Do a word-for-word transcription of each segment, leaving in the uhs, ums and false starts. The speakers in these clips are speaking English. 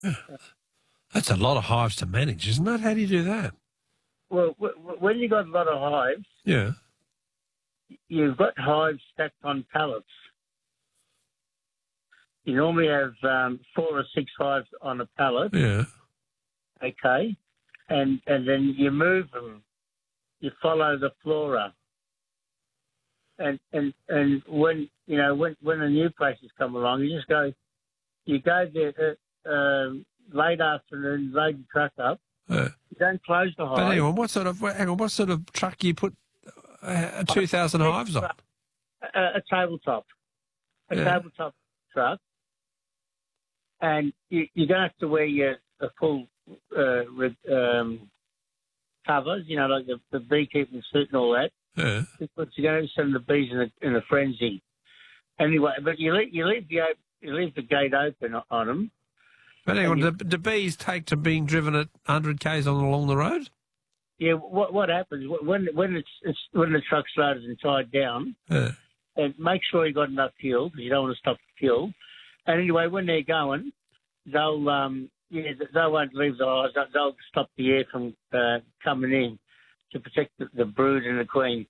That's a lot of hives to manage, isn't it? How do you do that? Well, w- w- when you've got a lot of hives, Yeah. you've got hives stacked on pallets. You normally have um, four or six hives on a pallet, Yeah. okay? And and then you move them. You follow the flora. And and and when, you know, when, when the new places come along, you just go, you go there uh, um, late afternoon, load your truck up. Yeah. You don't close the hive. But hang on, what sort of hang on, what sort of truck do you put uh, two thousand hives on? A, a tabletop, a Yeah. tabletop truck, and you, you don't have to wear your a full uh, re, um, covers, you know, like the, the beekeeping suit and all that, Yeah. because you're going to send the bees in a, in a frenzy. Anyway, but you leave you leave the op- you leave the gate open on them. But hang on, you- do, do bees take to being driven at one hundred k's on along the road? Yeah, what what happens when when it's, it's when the truck's loaded and tied down? Yeah. And make sure you got enough fuel because you don't want to stop the fuel. And anyway, when they're going, they'll um yeah they won't leave the hives. They'll, they'll stop the air from uh, coming in to protect the, the brood and the queen.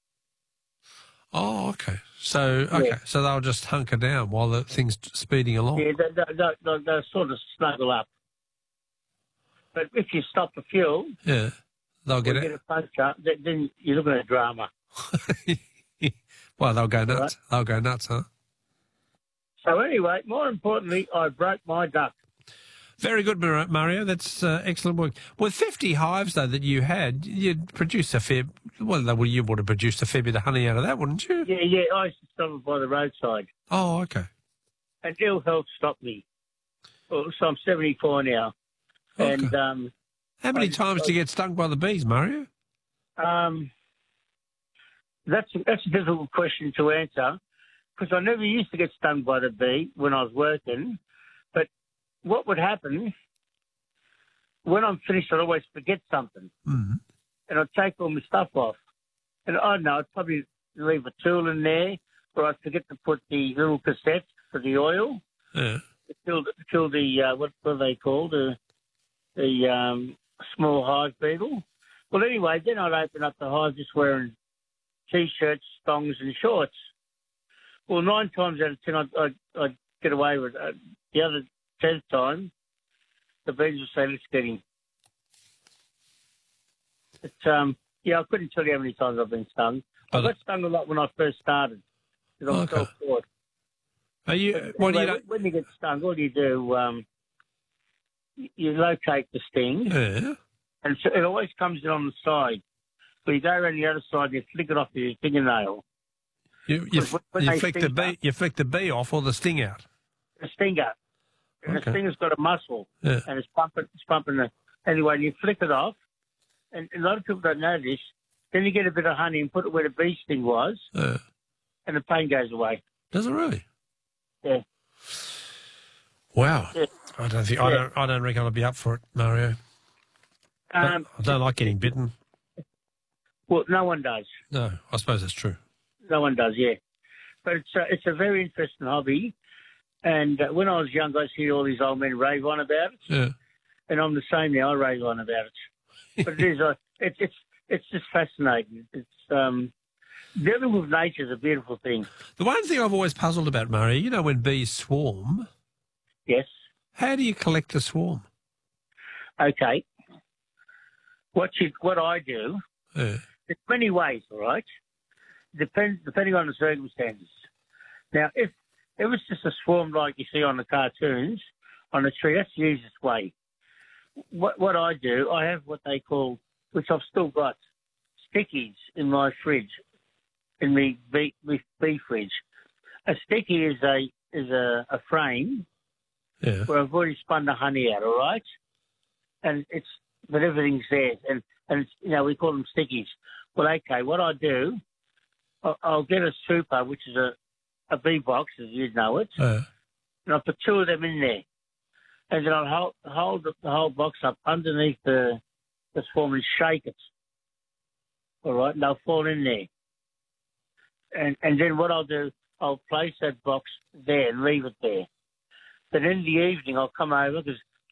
Oh, okay. So okay, Yeah. so they'll just hunker down while the thing's speeding along. Yeah, they, they, they, they, they'll sort of snuggle up. But if you stop the fuel, Yeah. They'll get or get it. a puncture, then, then you're looking at drama. Well, they'll go nuts. Right. They'll go nuts, huh? So anyway, more importantly, I broke my duck. Very good, Mar- Mario. That's uh, excellent work. With fifty hives, though, that you had, you'd produce a fair... Well, well, you would have produced a fair bit of honey out of that, wouldn't you? Yeah, yeah, I used to stop it by the roadside. Oh, okay. And ill health stopped me. Well, so I'm seventy-four now. Okay. And um, How many I- times do you get stung by the bees, Mario? um, that's, that's a difficult question to answer because I never used to get stung by the bee when I was working. But what would happen, when I'm finished, I'd always forget something. Mm. And I'd take all my stuff off. And I don't know, I'd probably leave a tool in there, or I'd forget to put the little cassette for the oil, Yeah. to kill, to kill the, uh, what, what are they called, the, the um, small hive beetle. Well, anyway, then I'd open up the hive just wearing T-shirts, thongs and shorts. Well, nine times out of ten, I'd, I'd, I'd get away with it. Uh, the other tenth time, the bees would say, let's get him. But, um, yeah, I couldn't tell you how many times I've been stung. I Oh, got stung a lot when I first started because I was Okay. self-taught. Are you... But What do you... anyway, don't- when you get stung, all you do, um, you locate the sting, Yeah. and so it always comes in on the side. But you go around the other side and you flick it off with your fingernail. You, you, When- when you they flick the sting bee, you flick the bee off or the sting out. The stinger. And Okay. the stinger's got a muscle, Yeah. and it's pumping, it's pumping the... Anyway, you flick it off, and a lot of people don't know this, then you get a bit of honey and put it where the bee sting was, Yeah. and the pain goes away. Does it really? Yeah. Wow. Yeah. I don't think I Yeah. don't I don't reckon I'll be up for it, Mario. Um, I don't like getting bitten. well, no one does. No, I suppose that's true. No one does, yeah. But it's a, it's a very interesting hobby. And uh, when I was young, I used to hear all these old men rave on about it. Yeah. And I'm the same now. I rave on about it. But it is, uh, it's it's it's just fascinating. It's um, dealing with nature is a beautiful thing. The one thing I've always puzzled about, Mario, you know, when bees swarm, Yes. how do you collect a swarm? Okay. What you what I do, Yeah. there's many ways, all right? Depends depending on the circumstances. Now, if it was just a swarm like you see on the cartoons on a tree, that's the easiest way. What what I do, I have what they call, which I've still got, stickies in my fridge, in the bee, bee, bee fridge. A sticky is a is a, a frame Yeah. where I've already spun the honey out, all right? And it's, but everything's there. And, and it's, you know, we call them stickies. Well, okay, what I do, I'll, I'll get a super, which is a, a bee box, as you know it, Yeah. and I'll put two of them in there. And then I'll hold, hold the, the whole box up underneath the, the swarm and shake it. All right, and they'll fall in there. And, and then what I'll do, I'll place that box there and leave it there. Then in the evening, I'll come over because